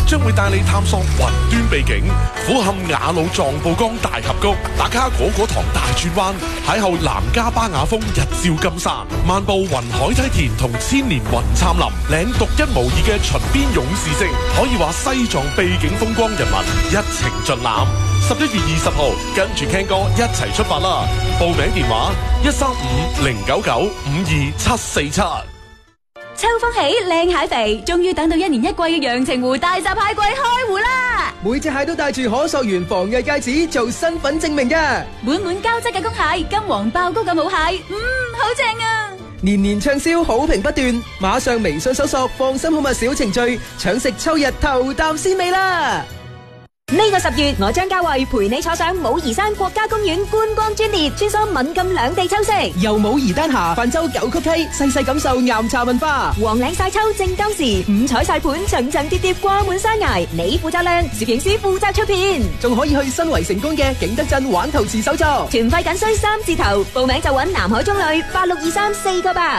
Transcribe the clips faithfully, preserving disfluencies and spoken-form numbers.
將會帶你探索雲端秘境，俯瞰雅魯藏布江大峽谷，打卡果果堂大轉彎，邂逅南迦巴雅峰日照金山，漫步雲海梯田同千年雲杉林，領獨一無二嘅秦邊勇士證，可以話西藏秘境風光人文一程盡覽。十一月二十號，跟住 Ken 哥一齊出發啦！報名電話一三五零九九五二七四七。 秋風起，靚蟹肥，終於等到一年一季嘅陽澄湖大閘蟹季開湖啦！ 每隻蟹都帶住可溯源防偽戒指做身份證明嘅， 滿滿膠質嘅公蟹，金黃爆膏嘅母蟹，嗯，好正啊！ 年年暢銷，好評不斷，馬上微信搜索放心好物小程序，搶食秋日頭啖鮮味啦！ 呢個十月，我張家慧陪你坐上武夷山國家公園觀光專列，穿梭敏感兩地秋色， 由武夷丹霞泛舟九曲溪，細細感受岩茶文化。 黃嶺晒秋正當時，五彩晒盤層層疊疊掛滿山崖，你負責靚，攝影師負責出片， 仲可以去新圍成功嘅景德鎮玩陶瓷手作。 團費僅需三字頭，報名就揾南海中旅八六二三四個八。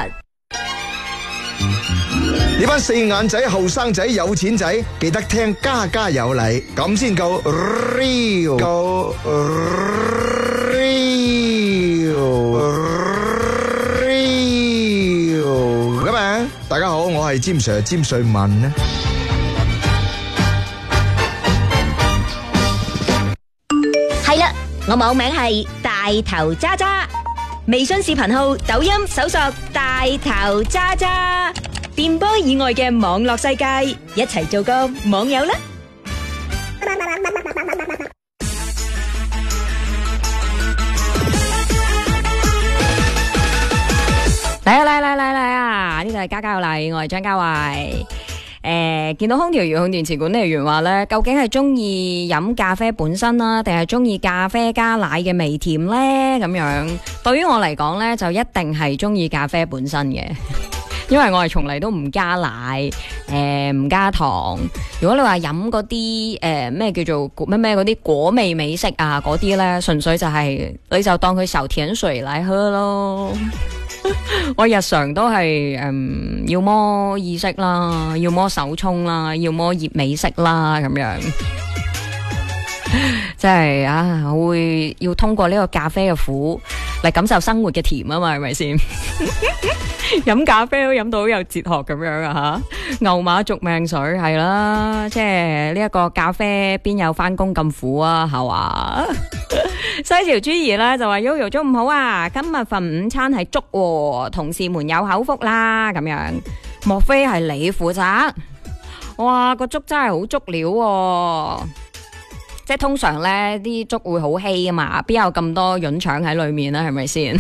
呢班四眼仔後生仔有錢仔，記得聽家家有禮，咁先夠 real， 夠 real real 咁啊！大家好，我係詹 Sir 詹瑞文啊。 係啦，我網名係大頭渣渣，微信視頻號、抖音搜索大頭渣渣。電波以外嘅網絡世界，一齊做個網友啦！嚟啊嚟嚟嚟嚟啊！呢度係家家有禮，我係張家慧。誒，見到空調遙控電池管理員話咧，究竟係中意飲咖啡本身啦，定係中意咖啡加奶嘅微甜咧？咁樣對於我嚟講咧，就一定係中意咖啡本身嘅。因為我係從嚟都唔加奶，誒、呃、唔加糖。如果你話飲嗰啲誒咩叫做咩咩嗰啲果味美式啊嗰啲咧，純粹就係、是、你就當佢小甜水嚟喝咯。我日常都係誒、嗯，要麼意式啦，要麼手沖啦，要麼熱美式啦咁樣。即係啊，我會要通過呢個咖啡嘅苦嚟感受生活嘅甜啊嘛，係咪先？飲咖啡都飲到好有哲學咁樣啊吓！牛馬續命水係啦，即係呢一個咖啡邊有翻工咁苦啊，係嘛？西潮朱兒咧就話 Yoyo 中午好啊，今日份午餐係粥喎，同事們有口福啦咁樣。莫非係你負責？哇，個粥真係好足料喎！即係通常咧啲粥會好稀啊嘛，邊有咁多潤腸喺裏面咧？係咪先？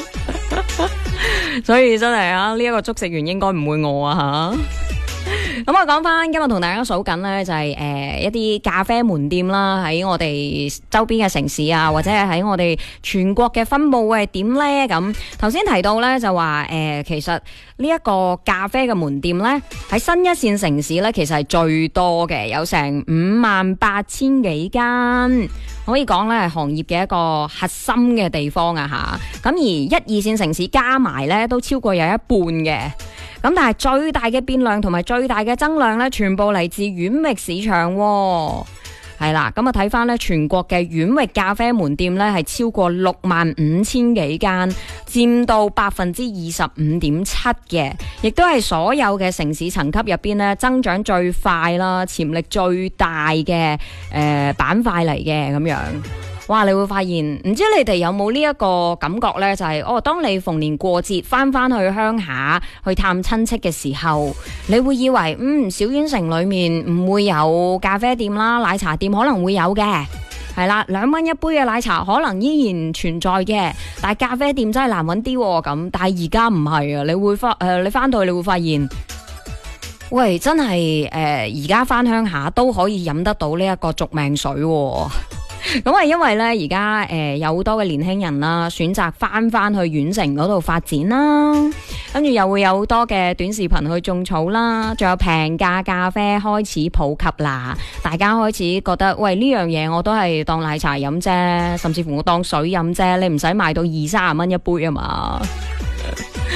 所以真係啊，呢、這、一個粥食完應該唔會餓啊吓。咁我講翻今日同大家數緊呢，就係、是、誒、呃、一啲咖啡門店啦，喺我哋周邊嘅城市啊，或者係喺我哋全國嘅分佈係點呢？咁頭先提到呢，就話誒、呃，其實呢一個咖啡嘅門店呢，喺新一線城市呢，其實係最多嘅，有成五萬八千幾間，可以講呢係行業嘅一個核心嘅地方啊吓。咁而一二線城市加埋呢，都超過有一半嘅。咁但係最大嘅變量同埋最大嘅增量咧，全部嚟自遠域市場、哦，係啦。咁啊睇翻咧，全國嘅遠域咖啡門店咧係超過六萬五千幾間，佔到百分之二十五點七嘅，亦都係所有嘅城市層級入邊咧增長最快啦、潛力最大嘅誒板塊嚟嘅咁樣。哇！你會發現，唔知你哋有冇呢一個感覺呢？就係、是、哦，當你逢年過節翻翻去鄉下去探親戚嘅時候，你會以為嗯，小縣城裏面唔會有咖啡店啦、奶茶店可能會有嘅，係啦，兩蚊一杯嘅奶茶可能依然存在嘅，但係咖啡店真係難揾啲咁。但係而家唔係啊，你會翻誒、呃，你翻到去你會發現，喂，真係誒，而家翻鄉下都可以飲得到呢一個續命水、啊。咁係因為咧，而家誒有好多嘅年輕人啦，選擇翻翻去縣城嗰度發展啦，跟住又會有好多嘅短視頻去種草啦，仲有平價咖啡開始普及啦，大家開始覺得喂，呢樣嘢我都係當奶茶飲啫，甚至乎我當水飲啫，你唔使賣到二三十蚊一杯啊嘛。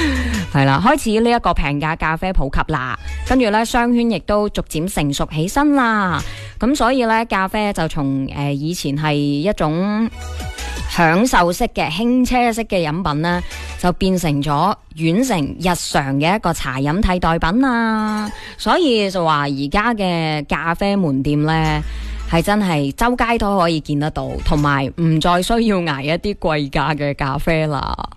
係啦，開始呢一個平價咖啡普及啦，跟住咧商圈亦都逐漸成熟起身啦。咁所以咧咖啡就從誒、呃、以前係一種享受式嘅輕奢式嘅飲品咧，就變成咗軟成日常嘅一個茶飲替代品啦。所以就話而家嘅咖啡門店咧，係真係周街都可以見得到，同埋唔再需要捱一啲貴價嘅咖啡啦。